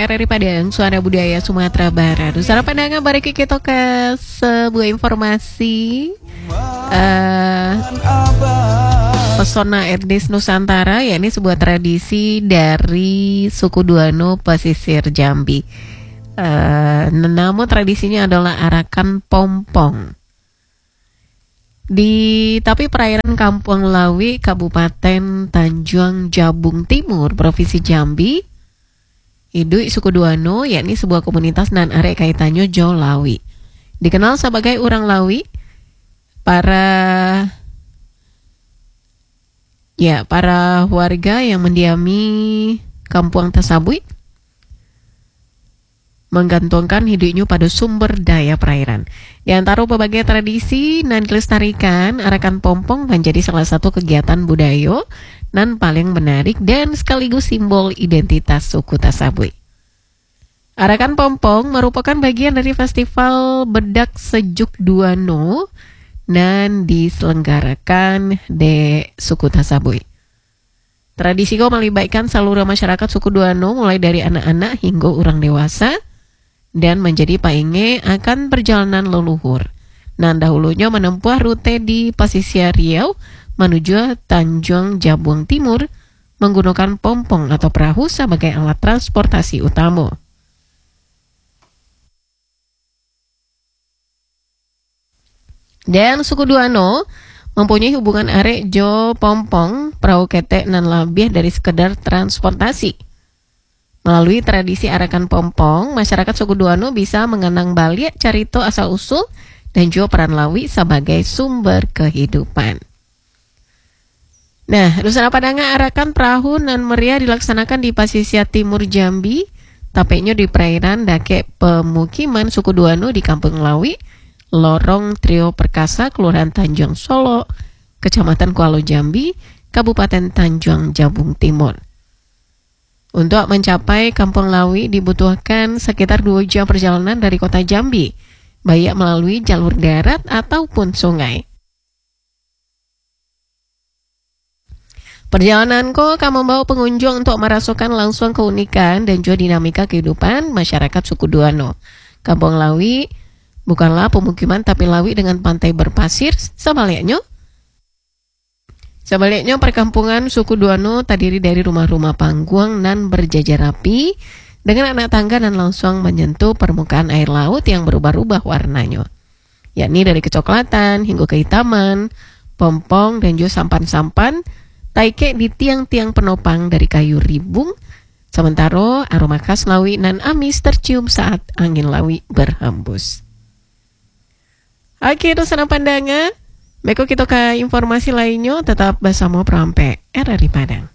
RRI Padang, Suara Budaya Sumatera Barat. Usara pandangan balik kita ke sebuah informasi pesona etnis Nusantara, yakni sebuah tradisi dari suku Duano pesisir Jambi. Namun tradisinya adalah arakan pompong. Tapi perairan Kampung Lawi, Kabupaten Tanjung Jabung Timur, Provinsi Jambi, Idui suku Duano, yakni sebuah komunitas nan arek kaitannya Jo Lawi. Dikenal sebagai orang Lawi, para warga yang mendiami kampung tersebut menggantungkan hidupnya pada sumber daya perairan. Di antara berbagai tradisi nan dilestarikan, arakan pompong menjadi salah satu kegiatan budaya nan paling menarik dan sekaligus simbol identitas suku tersebut. Arakan pompong merupakan bagian dari festival bedak sejuk Duano dan diselenggarakan di suku tersebut. Tradisi itu melibatkan seluruh masyarakat suku Duano mulai dari anak-anak hingga orang dewasa dan menjadi painge akan perjalanan leluhur. Nah, dahulunya menempuh rute di pesisir Riau menuju Tanjung Jabung Timur menggunakan pompong atau perahu sebagai alat transportasi utama. Dan suku Duano mempunyai hubungan arek jo pompong perahu ketek nan lebih dari sekedar transportasi. Melalui tradisi arakan pompong, masyarakat suku Duano bisa mengenang balik carito asal-usul dan juga peran Lawi sebagai sumber kehidupan. Nah, Rusana Padanga arakan perahu nan meriah dilaksanakan di pesisir timur Jambi, tapenya di perairan dake pemukiman suku Duano di Kampung Lawi, Lorong Trio Perkasa, Kelurahan Tanjung Solo, Kecamatan Kuala Jambi, Kabupaten Tanjung Jabung Timur. Untuk mencapai Kampung Lawi dibutuhkan sekitar 2 jam perjalanan dari kota Jambi, baik melalui jalur darat ataupun sungai. Perjalananku akan membawa pengunjung untuk merasakan langsung keunikan dan juga dinamika kehidupan masyarakat suku Duano. Kampung Lawi bukanlah pemukiman tapi Lawi dengan pantai berpasir. Sebaliknya perkampungan suku Duano terdiri dari rumah-rumah panggung nan berjajar rapi dengan anak tangga dan langsung menyentuh permukaan air laut yang berubah-ubah warnanya, yakni dari kecoklatan hingga kehitaman, pompong dan juga sampan-sampan taike di tiang-tiang penopang dari kayu ribung, sementara aroma khas Lawi nan amis tercium saat angin Lawi berhembus. Oke, Rusana Pandangan. Meko kita ke informasi lainnya, tetap bersama Prampe RRI Padang.